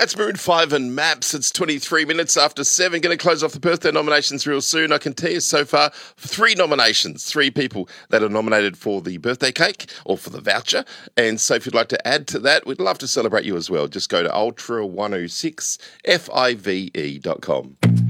That's Maroon 5 and Maps. It's 23 minutes after 7. Going to close off the birthday nominations real soon. I can tell you so far, 3 nominations, 3 people that are nominated for the birthday cake or for the voucher. And so if you'd like to add to that, we'd love to celebrate you as well. Just go to ultra106five.com.